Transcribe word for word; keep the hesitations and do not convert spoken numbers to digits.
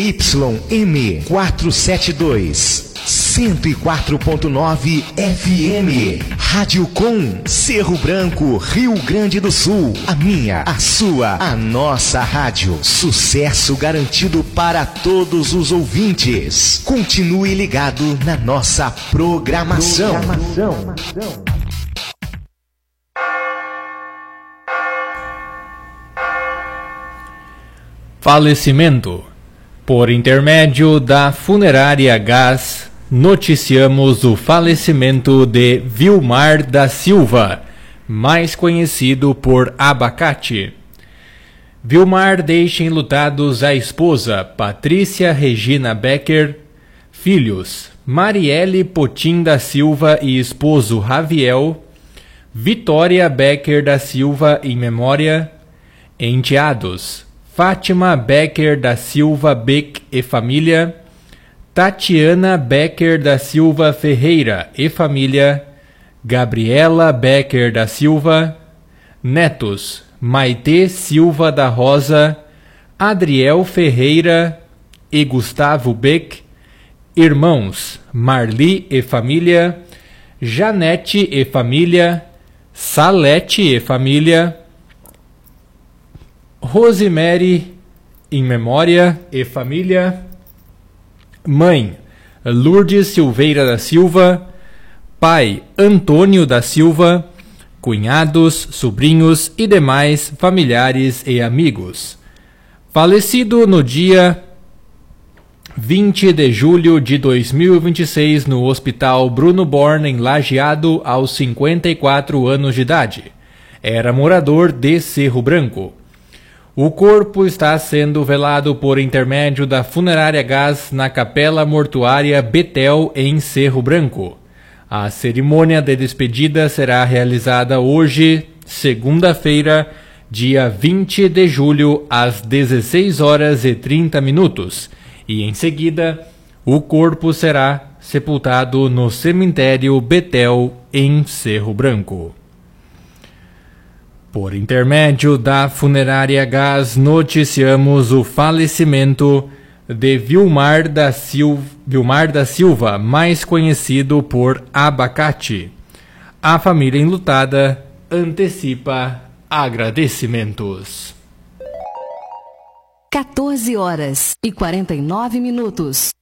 Y M quatrocentos e setenta e dois, cento e quatro ponto nove F M. Rádio Com, Cerro Branco, Rio Grande do Sul. A minha, a sua, a nossa rádio. Sucesso garantido para todos os ouvintes. Continue ligado na nossa programação. programação. Falecimento. Por intermédio da Funerária Gás, noticiamos o falecimento de Vilmar da Silva, mais conhecido por Abacate. Vilmar deixa enlutados a esposa, Patrícia Regina Becker, filhos, Marielle Potim da Silva e esposo Raviel, Vitória Becker da Silva em memória, enteados, Fátima Becker da Silva Beck e família, Tatiana Becker da Silva Ferreira e família, Gabriela Becker da Silva, netos, Maitê Silva da Rosa, Adriel Ferreira e Gustavo Beck, irmãos, Marli e família, Janete e família, Salete e família, Rosemary, em memória e família, mãe, Lourdes Silveira da Silva, pai, Antônio da Silva, cunhados, sobrinhos e demais familiares e amigos. Falecido no dia vinte de julho de dois mil e vinte e seis no Hospital Bruno Born, em Lajeado, aos cinquenta e quatro anos de idade. Era morador de Cerro Branco. O corpo está sendo velado por intermédio da Funerária Gás na Capela Mortuária Betel, em Cerro Branco. A cerimônia de despedida será realizada hoje, segunda-feira, dia vinte de julho, às dezesseis horas e trinta minutos, e em seguida o corpo será sepultado no cemitério Betel, em Cerro Branco. Por intermédio da Funerária Gás, noticiamos o falecimento de Vilmar da Silva, Vilmar da Silva, mais conhecido por Abacate. A família enlutada antecipa agradecimentos. quatorze horas e quarenta e nove minutos.